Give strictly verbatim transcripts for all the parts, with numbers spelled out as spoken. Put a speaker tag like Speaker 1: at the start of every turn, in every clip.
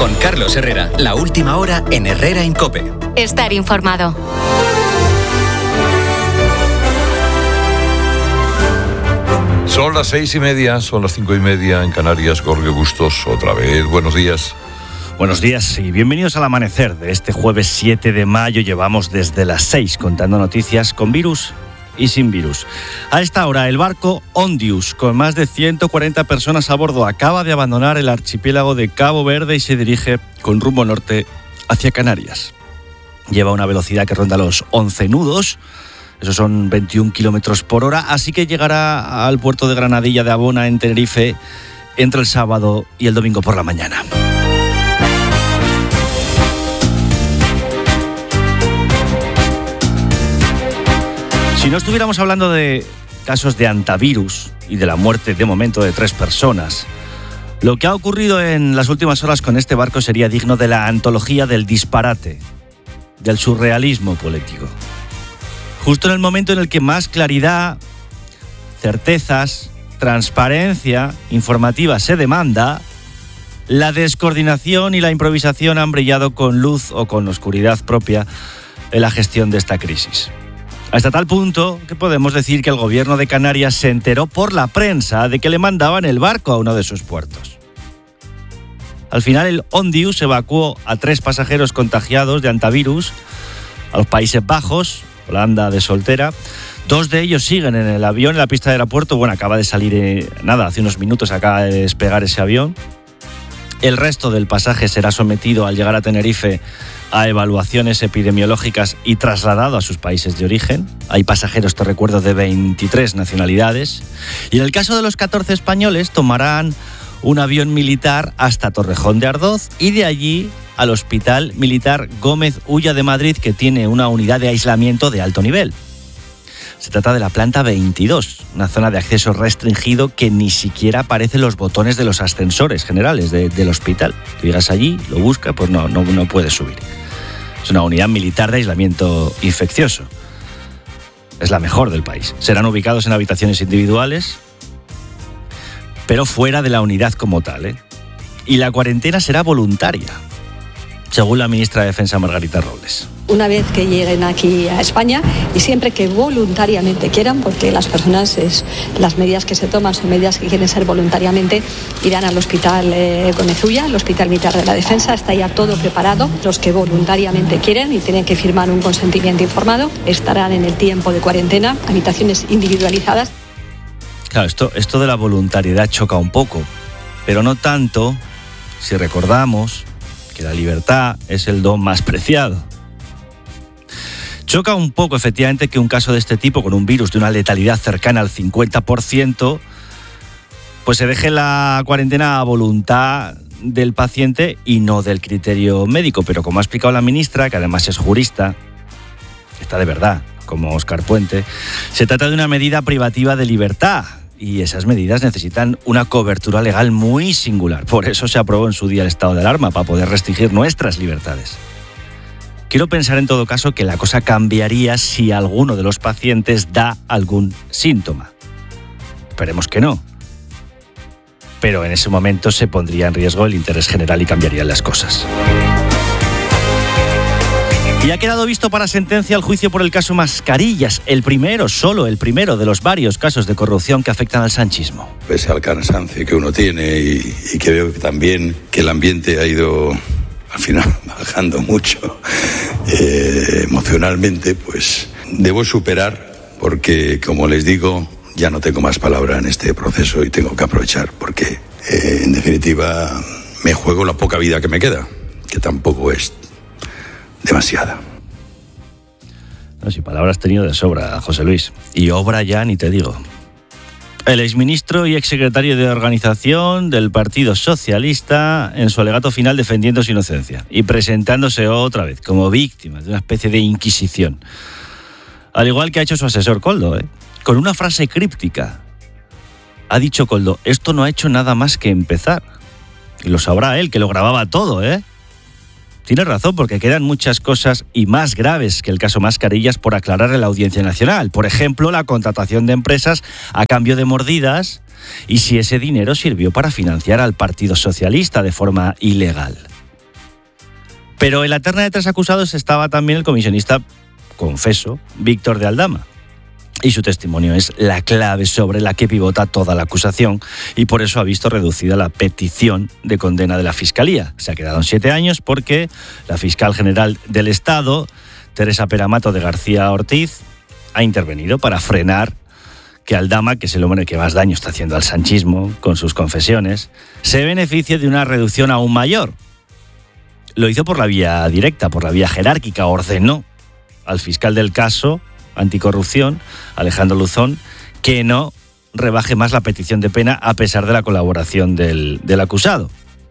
Speaker 1: Con Carlos Herrera, la última hora en Herrera en COPE.
Speaker 2: Estar informado.
Speaker 3: Son las seis y media, son las cinco y media en Canarias. Jorge Bustos, otra vez. Buenos días.
Speaker 4: Buenos días y bienvenidos al amanecer de este jueves siete de mayo. Llevamos desde las seis contando noticias con virus y sin virus. A esta hora, el barco Ondius, con más de ciento cuarenta personas a bordo, acaba de abandonar el archipiélago de Cabo Verde y se dirige con rumbo norte hacia Canarias. Lleva una velocidad que ronda los once nudos, esos son veintiún kilómetros por hora, así que llegará al puerto de Granadilla de Abona, en Tenerife, entre el sábado y el domingo por la mañana. Si no estuviéramos hablando de casos de antivirus y de la muerte de momento de tres personas, lo que ha ocurrido en las últimas horas con este barco sería digno de la antología del disparate, del surrealismo político. Justo en el momento en el que más claridad, certezas, transparencia informativa se demanda, la descoordinación y la improvisación han brillado con luz o con oscuridad propia en la gestión de esta crisis. Hasta tal punto que podemos decir que el gobierno de Canarias se enteró por la prensa de que le mandaban el barco a uno de sus puertos. Al final, el Ondius evacuó a tres pasajeros contagiados de antivirus a los Países Bajos, Holanda de soltera. Dos de ellos siguen en el avión en la pista del aeropuerto. Bueno, acaba de salir, eh, nada, hace unos minutos acaba de despegar ese avión. El resto del pasaje será sometido al llegar a Tenerife a evaluaciones epidemiológicas y trasladado a sus países de origen. Hay pasajeros, te recuerdo, de veintitrés nacionalidades. Y en el caso de los catorce españoles, tomarán un avión militar hasta Torrejón de Ardoz y de allí al Hospital Militar Gómez Ulla de Madrid, que tiene una unidad de aislamiento de alto nivel. Se trata de la planta veintidós, una zona de acceso restringido que ni siquiera aparecen los botones de los ascensores generales de, del hospital. Tú llegas allí, lo buscas, pues no, no, no puedes subir. Es una unidad militar de aislamiento infeccioso. Es la mejor del país. Serán ubicados en habitaciones individuales, pero fuera de la unidad como tal, ¿eh? Y la cuarentena será voluntaria, según la ministra de Defensa, Margarita Robles.
Speaker 5: Una vez que lleguen aquí a España y siempre que voluntariamente quieran, porque las personas, es, las medidas que se toman son medidas que quieren ser voluntariamente, irán al hospital eh, Gómez Ulla, el Hospital Militar de la Defensa, está ya todo preparado. Los que voluntariamente quieren y tienen que firmar un consentimiento informado estarán en el tiempo de cuarentena, habitaciones individualizadas.
Speaker 4: Claro, esto, esto de la voluntariedad choca un poco, pero no tanto si recordamos que la libertad es el don más preciado. Choca un poco, efectivamente, que un caso de este tipo, con un virus de una letalidad cercana al cincuenta por ciento, pues se deje la cuarentena a voluntad del paciente y no del criterio médico. Pero como ha explicado la ministra, que además es jurista, está de verdad, como Óscar Puente, se trata de una medida privativa de libertad. Y esas medidas necesitan una cobertura legal muy singular. Por eso se aprobó en su día el estado de alarma, para poder restringir nuestras libertades. Quiero pensar en todo caso que la cosa cambiaría si alguno de los pacientes da algún síntoma. Esperemos que no. Pero en ese momento se pondría en riesgo el interés general y cambiarían las cosas. Y ha quedado visto para sentencia el juicio por el caso Mascarillas, el primero, solo el primero de los varios casos de corrupción que afectan al sanchismo.
Speaker 6: Pese al cansancio que uno tiene y, y que veo también que el ambiente ha ido al final bajando mucho eh, emocionalmente, pues debo superar, porque como les digo, ya no tengo más palabra en este proceso y tengo que aprovechar, porque eh, en definitiva me juego la poca vida que me queda, que tampoco es demasiada.
Speaker 4: No, si palabras has tenido de sobra, José Luis. Y obra ya ni te digo. El exministro y exsecretario de Organización del Partido Socialista en su alegato final defendiendo su inocencia y presentándose otra vez como víctima de una especie de inquisición. Al igual que ha hecho su asesor Koldo, ¿eh? Con una frase críptica. Ha dicho Koldo, esto no ha hecho nada más que empezar. Y lo sabrá él, que lo grababa todo, ¿eh? Tiene razón, porque quedan muchas cosas y más graves que el caso Mascarillas por aclarar en la Audiencia Nacional. Por ejemplo, la contratación de empresas a cambio de mordidas y si ese dinero sirvió para financiar al Partido Socialista de forma ilegal. Pero en la terna de tres acusados estaba también el comisionista, confeso, Víctor de Aldama. Y su testimonio es la clave sobre la que pivota toda la acusación y por eso ha visto reducida la petición de condena de la Fiscalía. Se ha quedado en siete años porque la fiscal general del Estado, Teresa Peramato de García Ortiz, ha intervenido para frenar que Aldama, que es el hombre que más daño está haciendo al sanchismo con sus confesiones, se beneficie de una reducción aún mayor. Lo hizo por la vía directa, por la vía jerárquica, ordenó al fiscal del caso anticorrupción, Alejandro Luzón, que no rebaje más la petición de pena a pesar de la colaboración del, del acusado.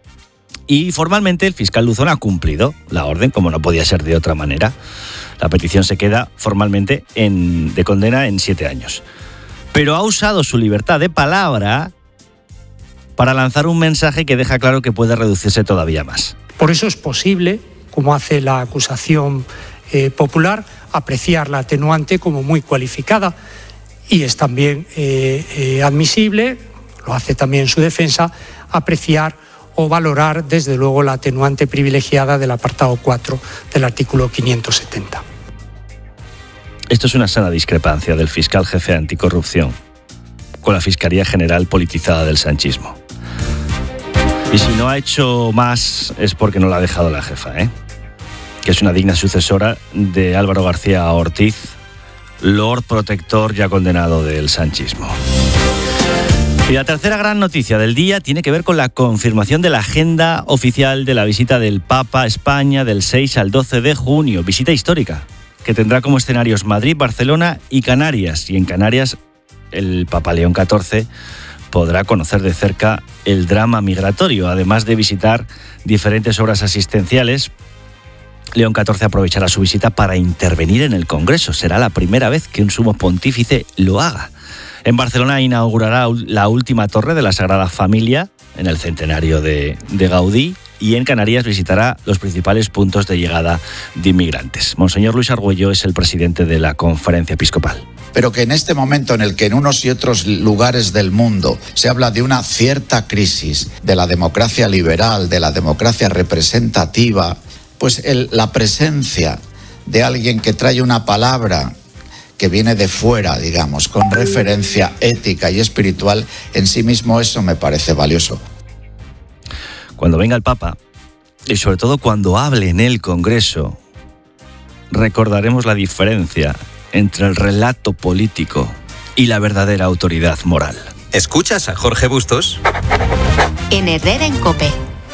Speaker 4: Y formalmente el fiscal Luzón ha cumplido la orden, como no podía ser de otra manera. La petición se queda formalmente en, de condena en siete años. Pero ha usado su libertad de palabra para lanzar un mensaje que deja claro que puede reducirse todavía más.
Speaker 2: Por eso es posible, como hace la acusación eh, popular, apreciar la atenuante como muy cualificada y es también eh, eh, admisible, lo hace también su defensa, apreciar o valorar desde luego la atenuante privilegiada del apartado cuatro del artículo quinientos setenta.
Speaker 4: Esto es una sana discrepancia del fiscal jefe anticorrupción con la Fiscalía General politizada del sanchismo. Y si no ha hecho más es porque no la ha dejado la jefa, ¿eh? que es una digna sucesora de Álvaro García Ortiz, Lord Protector ya condenado del sanchismo. Y la tercera gran noticia del día tiene que ver con la confirmación de la agenda oficial de la visita del Papa a España del seis al doce de junio, visita histórica, que tendrá como escenarios Madrid, Barcelona y Canarias. Y en Canarias el Papa León catorce podrá conocer de cerca el drama migratorio, además de visitar diferentes obras asistenciales. León catorce aprovechará su visita para intervenir en el Congreso. Será la primera vez que un sumo pontífice lo haga. En Barcelona inaugurará la última torre de la Sagrada Familia en el centenario de, de Gaudí y en Canarias visitará los principales puntos de llegada de inmigrantes. Monseñor Luis Argüello es el presidente de la Conferencia Episcopal.
Speaker 7: Pero que en este momento en el que en unos y otros lugares del mundo se habla de una cierta crisis de la democracia liberal, de la democracia representativa, pues el, la presencia de alguien que trae una palabra que viene de fuera, digamos, con referencia ética y espiritual, en sí mismo eso me parece valioso.
Speaker 4: Cuando venga el Papa, y sobre todo cuando hable en el Congreso, recordaremos la diferencia entre el relato político y la verdadera autoridad moral.
Speaker 1: ¿Escuchas a Jorge Bustos?
Speaker 8: En Herrera en COPE.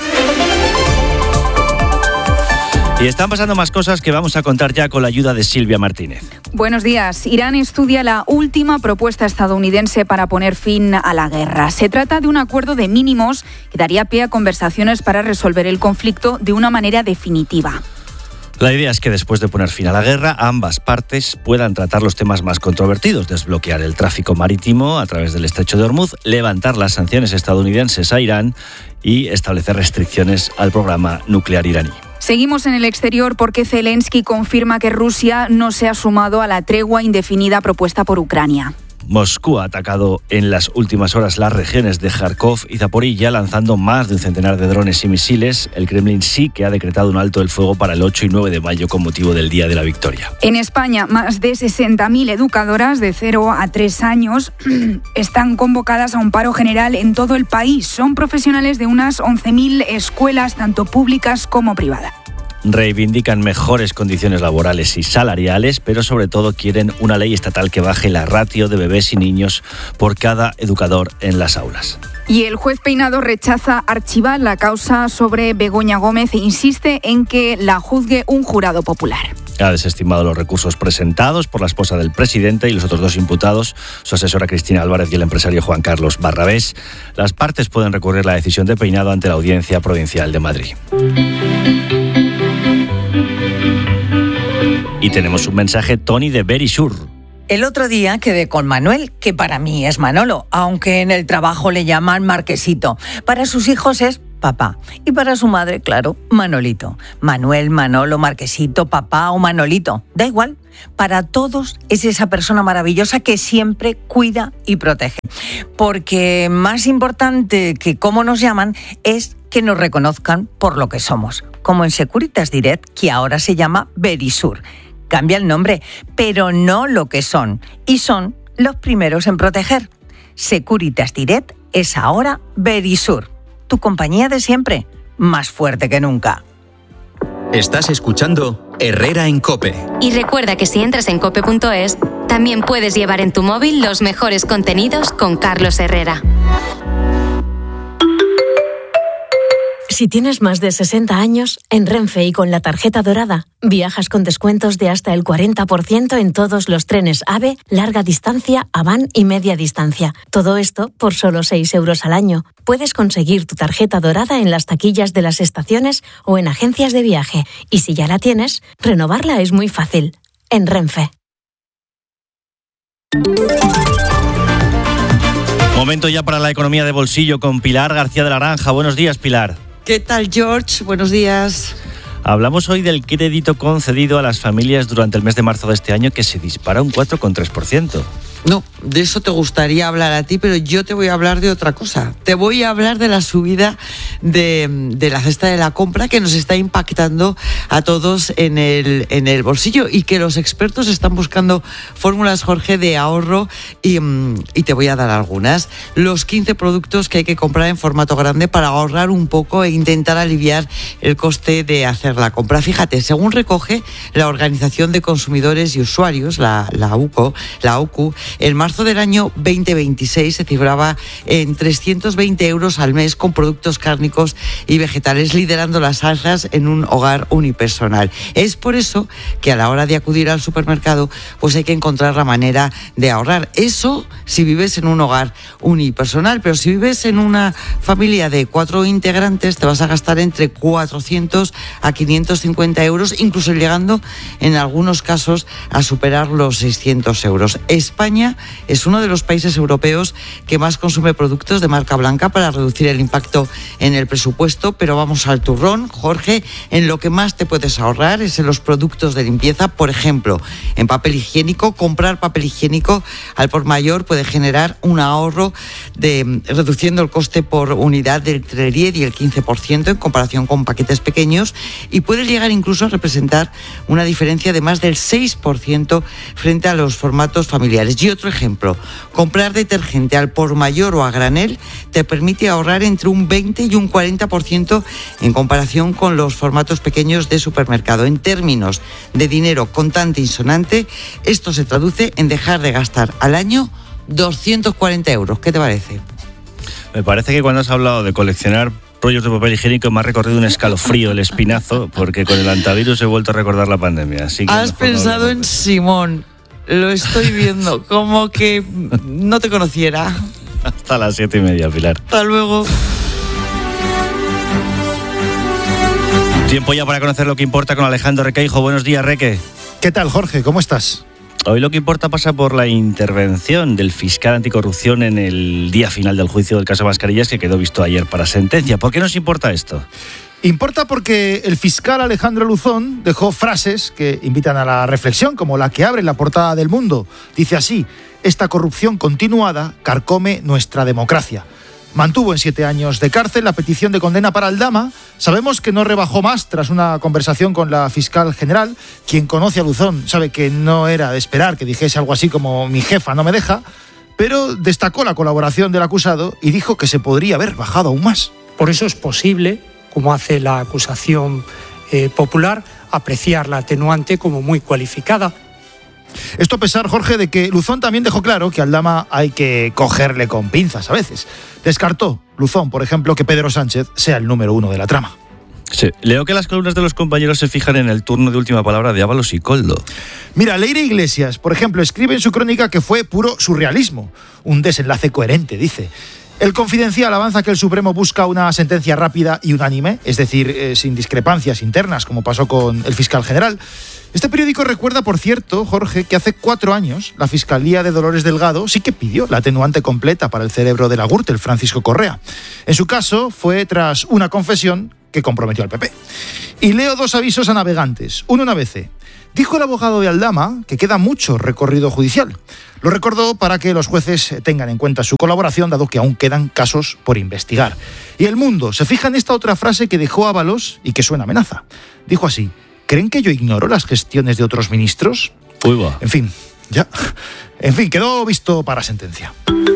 Speaker 4: Y están pasando más cosas que vamos a contar ya con la ayuda de Silvia Martínez.
Speaker 9: Buenos días. Irán estudia la última propuesta estadounidense para poner fin a la guerra. Se trata de un acuerdo de mínimos que daría pie a conversaciones para resolver el conflicto de una manera definitiva.
Speaker 4: La idea es que después de poner fin a la guerra, ambas partes puedan tratar los temas más controvertidos, desbloquear el tráfico marítimo a través del Estrecho de Hormuz, levantar las sanciones estadounidenses a Irán y establecer restricciones al programa nuclear iraní.
Speaker 9: Seguimos en el exterior porque Zelensky confirma que Rusia no se ha sumado a la tregua indefinida propuesta por Ucrania.
Speaker 4: Moscú ha atacado en las últimas horas las regiones de Kharkov y Zaporilla, lanzando más de un centenar de drones y misiles. El Kremlin sí que ha decretado un alto el fuego para el ocho y nueve de mayo con motivo del Día de la Victoria.
Speaker 9: En España, más de sesenta mil educadoras de cero a tres años están convocadas a un paro general en todo el país. Son profesionales de unas once mil escuelas, tanto públicas como privadas.
Speaker 4: Reivindican mejores condiciones laborales y salariales, pero sobre todo quieren una ley estatal que baje la ratio de bebés y niños por cada educador en las aulas.
Speaker 9: Y el juez Peinado rechaza archivar la causa sobre Begoña Gómez e insiste en que la juzgue un jurado popular.
Speaker 4: Ha desestimado los recursos presentados por la esposa del presidente y los otros dos imputados, su asesora Cristina Álvarez y el empresario Juan Carlos Barrabés. Las partes pueden recurrir la decisión de Peinado ante la Audiencia Provincial de Madrid. Y tenemos un mensaje, Tony, de Berisur.
Speaker 10: El otro día quedé con Manuel, que para mí es Manolo, aunque en el trabajo le llaman Marquesito. Para sus hijos es papá. Y para su madre, claro, Manolito. Manuel, Manolo, Marquesito, papá o Manolito. Da igual. Para todos es esa persona maravillosa que siempre cuida y protege. Porque más importante que cómo nos llaman es que nos reconozcan por lo que somos. Como en Securitas Direct, que ahora se llama Verisur. Cambia el nombre, pero no lo que son. Y son los primeros en proteger. Securitas Direct es ahora Verisur. Tu compañía de siempre, más fuerte que nunca.
Speaker 1: Estás escuchando Herrera en COPE.
Speaker 8: Y recuerda que si entras en cope punto es, también puedes llevar en tu móvil los mejores contenidos con Carlos Herrera.
Speaker 11: Si tienes más de sesenta años, en Renfe y con la tarjeta dorada, viajas con descuentos de hasta el cuarenta por ciento en todos los trenes AVE, larga distancia, Avant y media distancia. Todo esto por solo seis euros al año. Puedes conseguir tu tarjeta dorada en las taquillas de las estaciones o en agencias de viaje. Y si ya la tienes, renovarla es muy fácil. En Renfe.
Speaker 4: Momento ya para la economía de bolsillo con Pilar García de la Granja. Buenos días, Pilar.
Speaker 12: ¿Qué tal, George? Buenos días.
Speaker 4: Hablamos hoy del crédito concedido a las familias durante el mes de marzo de este año, que se dispara un cuatro coma tres por ciento.
Speaker 12: No, de eso te gustaría hablar a ti, pero yo te voy a hablar de otra cosa. Te voy a hablar de la subida de, de la cesta de la compra que nos está impactando a todos en el, en el bolsillo y que los expertos están buscando fórmulas, Jorge, de ahorro y, y te voy a dar algunas. Los quince productos que hay que comprar en formato grande para ahorrar un poco e intentar aliviar el coste de hacer la compra. Fíjate, según recoge la Organización de Consumidores y Usuarios, la, la U C O, la U C U, en marzo del año veinte veintiséis se cifraba en trescientos veinte euros al mes con productos cárnicos y vegetales, liderando las alzas en un hogar unipersonal. Es por eso que a la hora de acudir al supermercado, pues hay que encontrar la manera de ahorrar. Eso si vives en un hogar unipersonal, pero si vives en una familia de cuatro integrantes, te vas a gastar entre cuatrocientos a quinientos cincuenta euros, incluso llegando en algunos casos a superar los seiscientos euros. España es uno de los países europeos que más consume productos de marca blanca para reducir el impacto en el presupuesto, pero vamos al turrón, Jorge. En lo que más te puedes ahorrar es en los productos de limpieza. Por ejemplo, en papel higiénico, comprar papel higiénico al por mayor puede generar un ahorro de reduciendo el coste por unidad del entre el diez y el quince por ciento en comparación con paquetes pequeños, y puede llegar incluso a representar una diferencia de más del seis por ciento frente a los formatos familiares. Y otro ejemplo, comprar detergente al por mayor o a granel te permite ahorrar entre un veinte y un cuarenta por ciento en comparación con los formatos pequeños de supermercado. En términos de dinero contante y sonante, esto se traduce en dejar de gastar al año doscientos cuarenta euros. ¿Qué te parece?
Speaker 4: Me parece que cuando has hablado de coleccionar rollos de papel higiénico me ha recorrido un escalofrío el espinazo, porque con el antivirus he vuelto a recordar la pandemia. Así que
Speaker 12: has pensado no en Simón. Lo estoy viendo, como que no te conociera.
Speaker 4: Hasta las siete y media, Pilar.
Speaker 12: Hasta luego.
Speaker 4: Tiempo ya para conocer lo que importa con Alejandro Requeijo. Buenos días, Reque.
Speaker 13: ¿Qué tal, Jorge? ¿Cómo estás?
Speaker 4: Hoy lo que importa pasa por la intervención del fiscal anticorrupción en el día final del juicio del caso Mascarillas, que quedó visto ayer para sentencia. ¿Por qué nos importa esto?
Speaker 13: Importa porque el fiscal Alejandro Luzón dejó frases que invitan a la reflexión, como la que abre la portada del Mundo. Dice así: esta corrupción continuada carcome nuestra democracia. Mantuvo en siete años de cárcel la petición de condena para Aldama. Sabemos que no rebajó más tras una conversación con la fiscal general. Quien conoce a Luzón sabe que no era de esperar que dijese algo así como mi jefa no me deja, pero destacó la colaboración del acusado y dijo que se podría haber bajado aún más.
Speaker 2: Por eso es posible, como hace la acusación eh, popular, apreciar la atenuante como muy cualificada.
Speaker 13: Esto a pesar, Jorge, de que Luzón también dejó claro que a Aldama hay que cogerle con pinzas a veces. Descartó Luzón, por ejemplo, que Pedro Sánchez sea el número uno de la trama.
Speaker 4: Sí. Leo que las columnas de los compañeros se fijan en el turno de última palabra de Ábalos y Koldo.
Speaker 13: Mira, Leire Iglesias, por ejemplo, escribe en su crónica que fue puro surrealismo. Un desenlace coherente, dice. El Confidencial avanza que el Supremo busca una sentencia rápida y unánime, es decir, eh, sin discrepancias internas, como pasó con el fiscal general. Este periódico recuerda, por cierto, Jorge, que hace cuatro años la Fiscalía de Dolores Delgado sí que pidió la atenuante completa para el cerebro de la Gürtel, Francisco Correa. En su caso fue tras una confesión que comprometió al P P. Y leo dos avisos a navegantes. Uno en A B C. Dijo el abogado de Aldama que queda mucho recorrido judicial. Lo recordó para que los jueces tengan en cuenta su colaboración, dado que aún quedan casos por investigar. Y El Mundo se fija en esta otra frase que dejó Ábalos y que suena amenaza. Dijo así: ¿creen que yo ignoro las gestiones de otros ministros?
Speaker 4: Uy, va.
Speaker 13: En fin, ya. En fin, quedó visto para sentencia.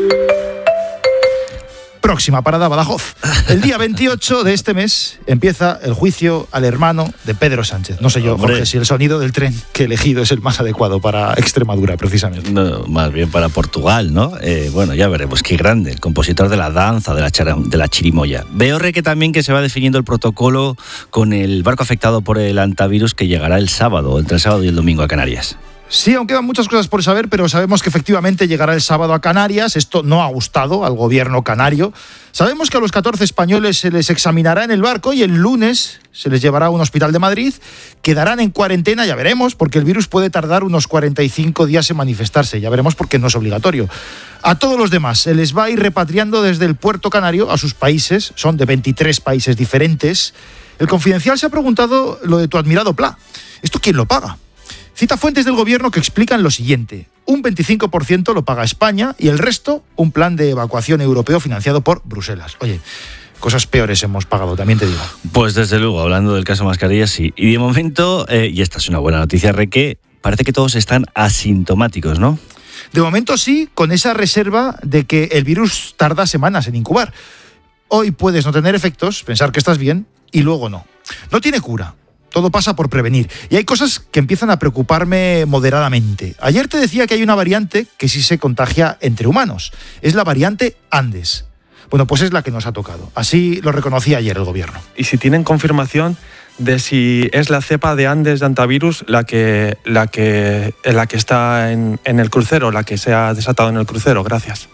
Speaker 13: Próxima parada, Badajoz. El día veintiocho de este mes empieza el juicio al hermano de Pedro Sánchez. No sé yo,
Speaker 4: Hombre.
Speaker 13: Jorge, si el sonido del tren que he elegido es el más adecuado para Extremadura, precisamente.
Speaker 4: No, más bien para Portugal, ¿no? Eh, bueno, ya veremos. Qué grande, el compositor de la danza, de la, chara, de la chirimoya. Veo, Re, que también que se va definiendo el protocolo con el barco afectado por el hantavirus que llegará el sábado, entre el sábado y el domingo a Canarias.
Speaker 13: Sí, aún quedan muchas cosas por saber, pero sabemos que efectivamente llegará el sábado a Canarias. Esto no ha gustado al gobierno canario. Sabemos que a los catorce españoles se les examinará en el barco y el lunes se les llevará a un hospital de Madrid. Quedarán en cuarentena, ya veremos, porque el virus puede tardar unos cuarenta y cinco días en manifestarse. Ya veremos porque no es obligatorio. A todos los demás se les va a ir repatriando desde el puerto canario a sus países. Son de veintitrés países diferentes. El Confidencial se ha preguntado lo de tu admirado Pla. ¿Esto quién lo paga? Cita fuentes del gobierno que explican lo siguiente. Un veinticinco por ciento lo paga España y el resto un plan de evacuación europeo financiado por Bruselas. Oye, cosas peores hemos pagado, también te digo.
Speaker 4: Pues desde luego, hablando del caso mascarillas, sí. Y de momento, eh, y esta es una buena noticia, Reque, parece que todos están asintomáticos, ¿no?
Speaker 13: De momento sí, con esa reserva de que el virus tarda semanas en incubar. Hoy puedes no tener efectos, pensar que estás bien, y luego no. No tiene cura. Todo pasa por prevenir. Y hay cosas que empiezan a preocuparme moderadamente. Ayer te decía que hay una variante que sí se contagia entre humanos. Es la variante Andes. Bueno, pues es la que nos ha tocado. Así lo reconocía ayer el gobierno.
Speaker 14: Y si tienen confirmación de si es la cepa de Andes de hantavirus la que, la que, la que está en, en el crucero, la que se ha desatado en el crucero. Gracias.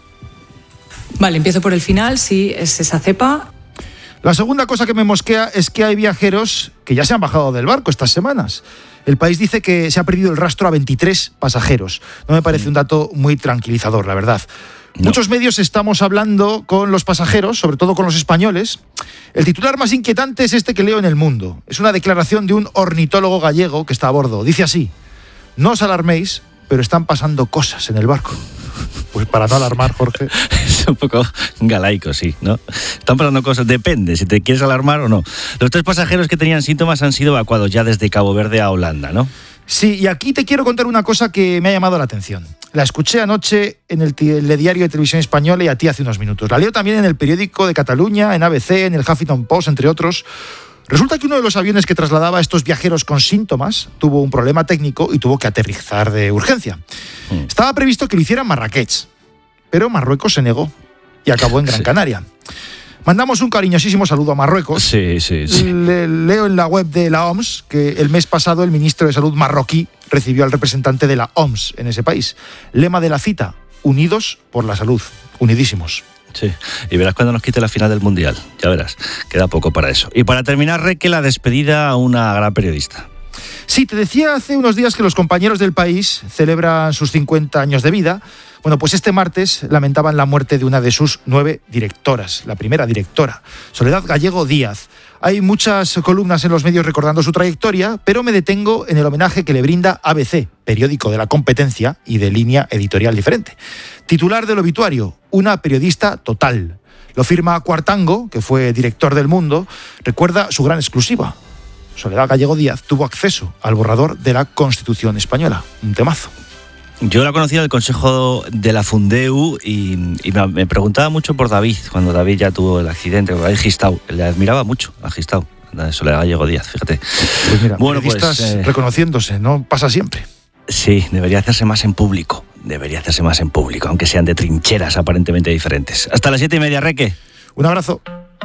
Speaker 15: Vale, empiezo por el final. Sí, es esa cepa.
Speaker 13: La segunda cosa que me mosquea es que hay viajeros que ya se han bajado del barco estas semanas. El País dice que se ha perdido el rastro a veintitrés pasajeros. No me parece un dato muy tranquilizador, la verdad. No. Muchos medios estamos hablando con los pasajeros, sobre todo con los españoles. El titular más inquietante es este que leo en El Mundo. Es una declaración de un ornitólogo gallego que está a bordo. Dice así: no os alarméis, pero están pasando cosas en el barco. Pues para no alarmar, Jorge.
Speaker 4: Es un poco galaico, sí, ¿no? Están pasando cosas, depende si te quieres alarmar o no. Los tres pasajeros que tenían síntomas han sido evacuados ya desde Cabo Verde a Holanda, ¿no?
Speaker 13: Sí, y aquí te quiero contar una cosa que me ha llamado la atención. La escuché anoche en el telediario de Televisión Española y a ti hace unos minutos. La leo también en el periódico de Cataluña, en A B C, en el Huffington Post, entre otros. Resulta que uno de los aviones que trasladaba a estos viajeros con síntomas tuvo un problema técnico y tuvo que aterrizar de urgencia. Mm. Estaba previsto que lo hiciera en Marrakech, pero Marruecos se negó y acabó en Gran sí. Canaria. Mandamos un cariñosísimo saludo a Marruecos.
Speaker 4: Sí, sí, sí.
Speaker 13: Le, leo en la web de la O M S que el mes pasado el ministro de Salud marroquí recibió al representante de la O M S en ese país. Lema de la cita: unidos por la salud, unidísimos.
Speaker 4: Sí, y verás cuando nos quite la final del Mundial, ya verás, queda poco para eso. Y para terminar, Reque, la despedida a una gran periodista.
Speaker 13: Sí, te decía hace unos días que los compañeros del País celebran sus cincuenta años de vida. Bueno, pues este martes lamentaban la muerte de una de sus nueve directoras, la primera directora, Soledad Gallego Díaz. Hay muchas columnas en los medios recordando su trayectoria, pero me detengo en el homenaje que le brinda A B C, periódico de la competencia y de línea editorial diferente. Titular del obituario: una periodista total. Lo firma Cuartango, que fue director del Mundo. Recuerda su gran exclusiva. Soledad Gallego Díaz tuvo acceso al borrador de la Constitución española. Un temazo.
Speaker 4: Yo la conocí en el Consejo de la Fundeu y, y me, me preguntaba mucho por David, cuando David ya tuvo el accidente, David Gistau. Le admiraba mucho a Gistau, a Soledad Gallego Díaz, fíjate.
Speaker 13: Pues mira, bueno, periodistas pues, eh, reconociéndose, no pasa siempre.
Speaker 4: Sí, debería hacerse más en público, debería hacerse más en público, aunque sean de trincheras aparentemente diferentes. Hasta las siete y media, Reque.
Speaker 13: Un abrazo.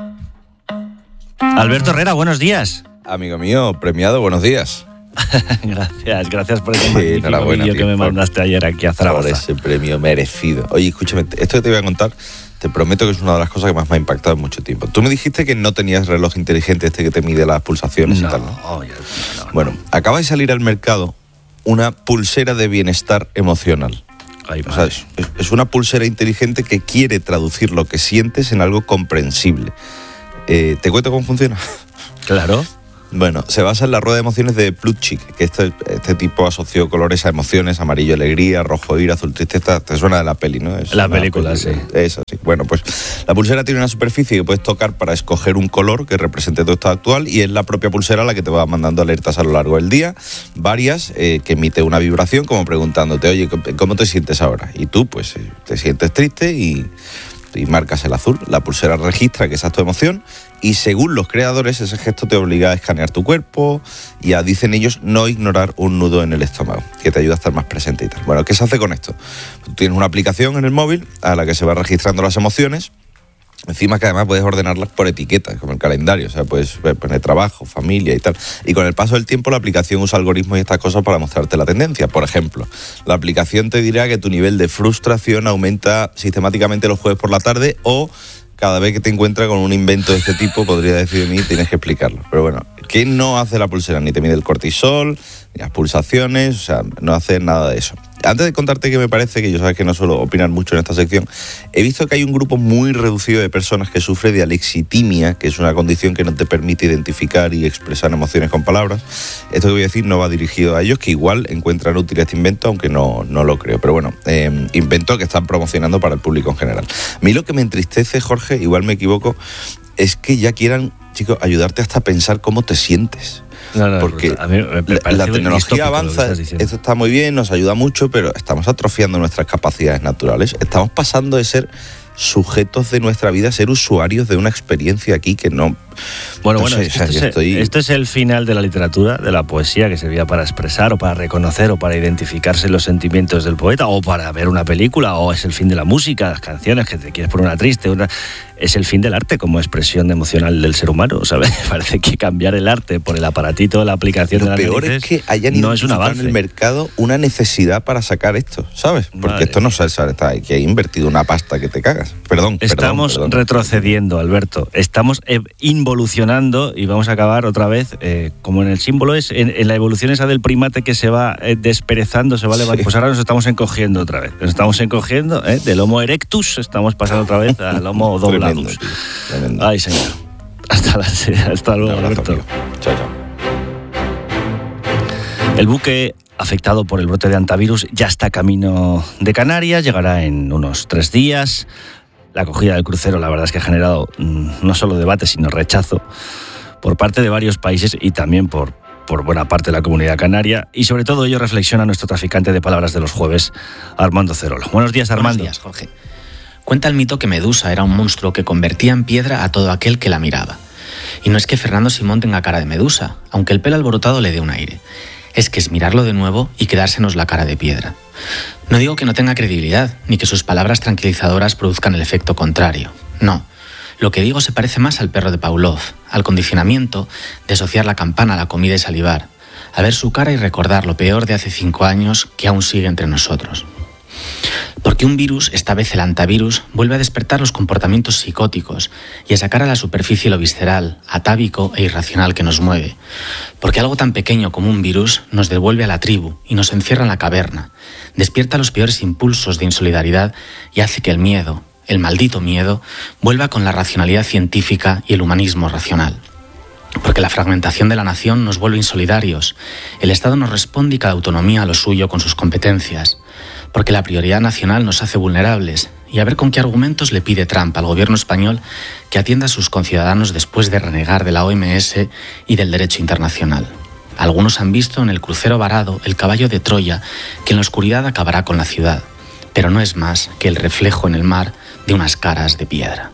Speaker 4: Alberto Herrera, buenos días.
Speaker 16: Amigo mío, premiado, buenos días.
Speaker 4: Gracias, gracias por ese
Speaker 16: sí,
Speaker 4: magnífico vídeo que me mandaste ayer aquí a Zaragoza.
Speaker 16: Por ese premio merecido. Oye, escúchame, esto que te voy a contar, te prometo que es una de las cosas que más me ha impactado en mucho tiempo. Tú me dijiste que no tenías reloj inteligente este que te mide las pulsaciones
Speaker 4: no,
Speaker 16: y tal, ¿no?
Speaker 4: No, no,
Speaker 16: bueno,
Speaker 4: no.
Speaker 16: acaba de salir al mercado una pulsera de bienestar emocional.
Speaker 4: Ay,
Speaker 16: o sea, es, es una pulsera inteligente que quiere traducir lo que sientes en algo comprensible. Eh, ¿Te cuento cómo funciona?
Speaker 4: Claro.
Speaker 16: Bueno, se basa en la rueda de emociones de Plutchik, que este, este tipo asoció colores a emociones, amarillo alegría, rojo ira, azul tristeza. Te suena de la peli, ¿no? Es
Speaker 4: la película, película, sí.
Speaker 16: Es así. Bueno, pues la pulsera tiene una superficie que puedes tocar para escoger un color que represente tu estado actual y es la propia pulsera la que te va mandando alertas a lo largo del día, varias, eh, que emite una vibración como preguntándote, oye, ¿cómo te sientes ahora? Y tú, pues, te sientes triste y... y marcas el azul. La pulsera registra que esa es tu emoción y según los creadores ese gesto te obliga a escanear tu cuerpo y a, dicen ellos, no ignorar un nudo en el estómago, que te ayuda a estar más presente y tal. Bueno, ¿qué se hace con esto? Tú tienes una aplicación en el móvil a la que se va registrando las emociones. Encima que además puedes ordenarlas por etiquetas, como el calendario, o sea, puedes poner trabajo, familia y tal. Y con el paso del tiempo la aplicación usa algoritmos y estas cosas para mostrarte la tendencia. Por ejemplo, la aplicación te dirá que tu nivel de frustración aumenta sistemáticamente los jueves por la tarde o cada vez que te encuentras con un invento de este tipo, podría decir de mí, tienes que explicarlo. Pero bueno, ¿qué no hace la pulsera? Ni te mide el cortisol, ni las pulsaciones, o sea, no hace nada de eso. Antes de contarte qué me parece, que yo sabes que no suelo opinar mucho en esta sección, he visto que hay un grupo muy reducido de personas que sufre de alexitimia, que es una condición que no te permite identificar y expresar emociones con palabras. Esto que voy a decir no va dirigido a ellos, que igual encuentran útil este invento, aunque no, no lo creo. Pero bueno, eh, invento que están promocionando para el público en general. A mí lo que me entristece, Jorge, igual me equivoco, es que ya quieran, chicos, ayudarte hasta a pensar cómo te sientes. No, no, porque a mí me la tecnología avanza, esto está muy bien, nos ayuda mucho, pero estamos atrofiando nuestras capacidades naturales. Estamos pasando de ser sujetos de nuestra vida a ser usuarios de una experiencia aquí que no...
Speaker 4: Bueno,
Speaker 16: no
Speaker 4: bueno,
Speaker 16: sé,
Speaker 4: esto,
Speaker 16: o sea,
Speaker 4: es,
Speaker 16: estoy...
Speaker 4: esto es el final de la literatura, de la poesía, que servía para expresar o para reconocer o para identificarse los sentimientos del poeta o para ver una película, o es el fin de la música, las canciones, que te quieres poner una triste, una... es el fin del arte como expresión emocional del ser humano, ¿sabes? Parece que cambiar el arte por el aparatito de la aplicación
Speaker 16: Lo
Speaker 4: de la
Speaker 16: peor es que hayan
Speaker 4: no es un
Speaker 16: identificado
Speaker 4: avance.
Speaker 16: en el mercado una necesidad para sacar esto, ¿sabes? Porque Madre esto no se sabe, que hay invertido una pasta que te cagas. Perdón,
Speaker 4: Estamos
Speaker 16: perdón, perdón.
Speaker 4: retrocediendo, Alberto. Estamos eh, involucionando y vamos a acabar otra vez, eh, como en el símbolo es, en, en la evolución esa del primate que se va eh, desperezando, se va levantando. Sí. Pues ahora nos estamos encogiendo otra vez. Nos estamos encogiendo, ¿eh? Del Homo erectus estamos pasando otra vez al Homo dobladus. Ay, señor. Hasta, la, hasta luego, Alberto.
Speaker 16: Chao, chao.
Speaker 4: El buque afectado por el brote de hantavirus ya está camino de Canarias, llegará en unos tres días. La acogida del crucero, la verdad es que ha generado mmm, no solo debate, sino rechazo por parte de varios países y también por, por buena parte de la comunidad canaria. Y sobre todo ello reflexiona nuestro traficante de palabras de los jueves, Armando Cerolo. Buenos días, Armando.
Speaker 17: Buenos días, Jorge. Cuenta el mito que Medusa era un monstruo que convertía en piedra a todo aquel que la miraba. Y no es que Fernando Simón tenga cara de Medusa, aunque el pelo alborotado le dé un aire. Es que es mirarlo de nuevo y quedársenos la cara de piedra. No digo que no tenga credibilidad, ni que sus palabras tranquilizadoras produzcan el efecto contrario. No. Lo que digo se parece más al perro de Pavlov, al condicionamiento de asociar la campana a la comida y salivar, a ver su cara y recordar lo peor de hace cinco años que aún sigue entre nosotros. Porque un virus, esta vez el hantavirus, vuelve a despertar los comportamientos psicóticos y a sacar a la superficie lo visceral, atávico e irracional que nos mueve. Porque algo tan pequeño como un virus nos devuelve a la tribu y nos encierra en la caverna, despierta los peores impulsos de insolidaridad y hace que el miedo, el maldito miedo, vuelva con la racionalidad científica y el humanismo racional. Porque la fragmentación de la nación nos vuelve insolidarios, el Estado nos responde y cada autonomía a lo suyo con sus competencias. Porque la prioridad nacional nos hace vulnerables y a ver con qué argumentos le pide Trump al gobierno español que atienda a sus conciudadanos después de renegar de la O M S y del derecho internacional. Algunos han visto en el crucero varado el caballo de Troya que en la oscuridad acabará con la ciudad, pero no es más que el reflejo en el mar de unas caras de piedra.